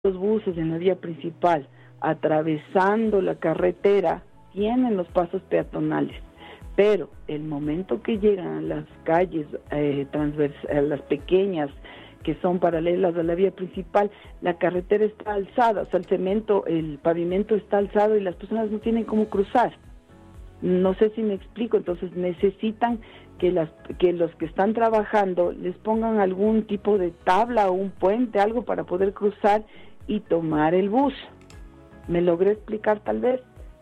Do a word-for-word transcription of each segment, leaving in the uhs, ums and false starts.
los buses en la vía principal, atravesando la carretera, tienen los pasos peatonales, pero el momento que llegan a las calles eh, transvers- a las pequeñas que son paralelas a la vía principal, la carretera está alzada, o sea, el cemento, el pavimento está alzado y las personas no tienen cómo cruzar. No sé si me explico, entonces necesitan que las que los que están trabajando les pongan algún tipo de tabla o un puente, algo para poder cruzar y tomar el bus. ¿Me logré explicar tal vez?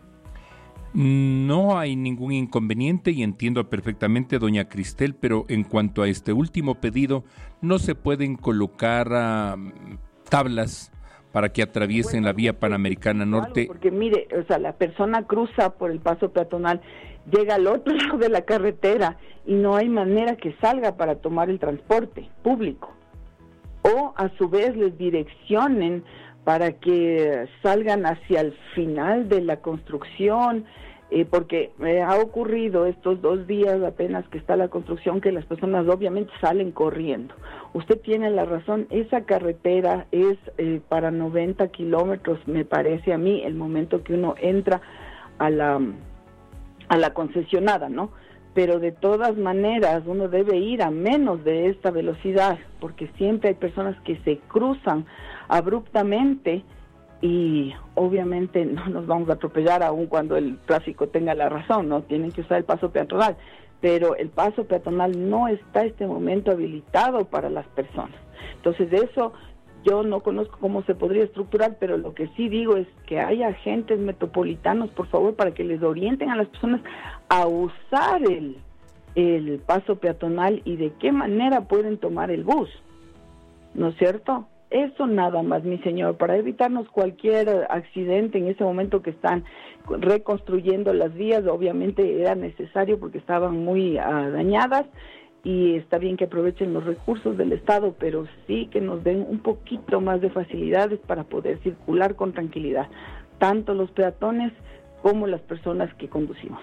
No hay ningún inconveniente y entiendo perfectamente, doña Cristel, pero en cuanto a este último pedido, no se pueden colocar uh, tablas para que atraviesen bueno, la vía Panamericana Norte. Porque mire, o sea, la persona cruza por el paso peatonal, llega al otro lado de la carretera y no hay manera que salga para tomar el transporte público. O a su vez les direccionen para que salgan hacia el final de la construcción, eh, porque eh, ha ocurrido estos dos días apenas que está la construcción que las personas obviamente salen corriendo. Usted tiene la razón, esa carretera es eh, para noventa kilómetros, me parece a mí, el momento que uno entra a la, a la concesionada, ¿no? Pero de todas maneras uno debe ir a menos de esta velocidad, porque siempre hay personas que se cruzan abruptamente y obviamente no nos vamos a atropellar aun cuando el tráfico tenga la razón, ¿no? Tienen que usar el paso peatonal, pero el paso peatonal no está en este momento habilitado para las personas. Entonces eso yo no conozco cómo se podría estructurar, pero lo que sí digo es que haya agentes metropolitanos, por favor, para que les orienten a las personas a usar el, el paso peatonal y de qué manera pueden tomar el bus, ¿no es cierto? Eso nada más, mi señor, para evitarnos cualquier accidente en ese momento que están reconstruyendo las vías. Obviamente era necesario porque estaban muy uh, dañadas y está bien que aprovechen los recursos del Estado, pero sí que nos den un poquito más de facilidades para poder circular con tranquilidad, tanto los peatones como las personas que conducimos.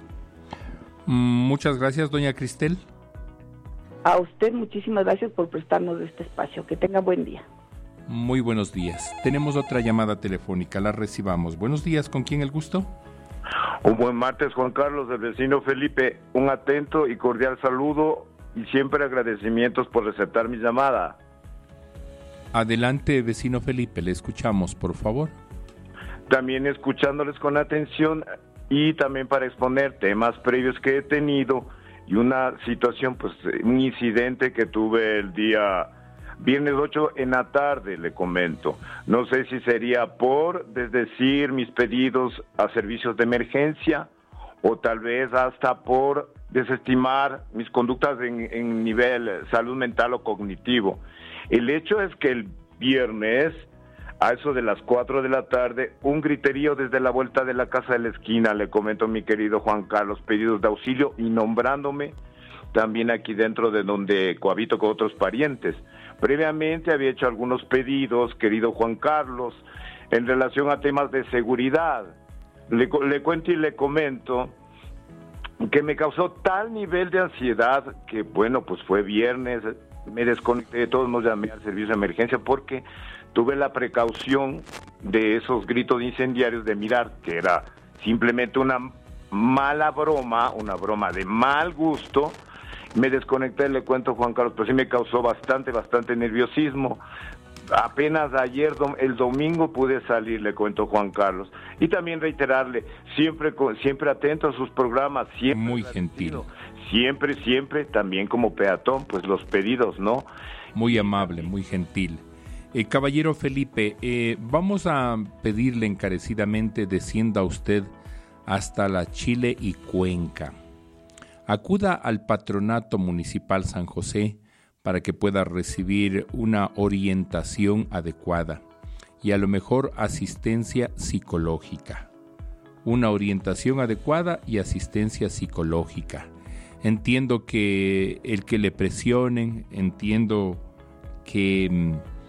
Muchas gracias, doña Cristel. A usted muchísimas gracias por prestarnos este espacio. Que tenga buen día. Muy buenos días. Tenemos otra llamada telefónica, la recibamos. Buenos días, ¿con quién el gusto? Un buen martes, Juan Carlos, del vecino Felipe. Un atento y cordial saludo y siempre agradecimientos por aceptar mi llamada. Adelante, vecino Felipe, le escuchamos, por favor. También escuchándoles con atención y también para exponer temas previos que he tenido y una situación, pues un incidente que tuve el día viernes ocho en la tarde, le comento. No sé si sería por desdecir mis pedidos a servicios de emergencia o tal vez hasta por desestimar mis conductas en, en nivel salud mental o cognitivo. El hecho es que el viernes, a eso de las cuatro de la tarde, un griterío desde la vuelta de la casa de la esquina, le comento mi querido Juan Carlos, pedidos de auxilio y nombrándome también aquí dentro de donde cohabito con otros parientes. Previamente había hecho algunos pedidos, querido Juan Carlos, en relación a temas de seguridad. Le, le cuento y le comento que me causó tal nivel de ansiedad que, bueno, pues fue viernes, me desconecté de todos, no llamé al servicio de emergencia porque tuve la precaución de esos gritos incendiarios de mirar que era simplemente una mala broma, una broma de mal gusto. Me desconecté, le cuento Juan Carlos, pero sí me causó bastante, bastante nerviosismo. Apenas ayer, el domingo, pude salir, le cuento Juan Carlos. Y también reiterarle, siempre siempre atento a sus programas. Siempre muy gentil. Siempre, siempre, también como peatón, pues los pedidos, ¿no? Muy amable, muy gentil. Eh, caballero Felipe, eh, vamos a pedirle encarecidamente descienda usted hasta la Chile y Cuenca. Acuda al Patronato Municipal San José para que pueda recibir una orientación adecuada y a lo mejor asistencia psicológica. Una orientación adecuada y asistencia psicológica. Entiendo que el que le presionen, entiendo que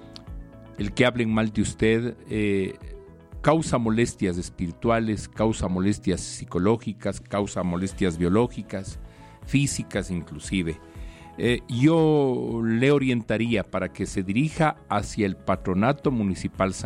el que hablen mal de usted eh, causa molestias espirituales, causa molestias psicológicas, causa molestias biológicas, físicas inclusive. Eh, yo le orientaría para que se dirija hacia el Patronato Municipal